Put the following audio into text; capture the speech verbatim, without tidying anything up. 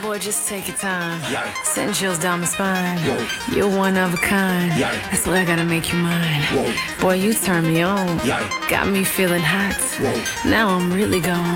boy, just take your time. Yeah. Send chills down my spine. Whoa. You're one of a kind. Yeah. That's why I gotta make you mine. Whoa. Boy, you turn me on. Yeah. Got me feeling hot. Whoa. Now I'm really gone.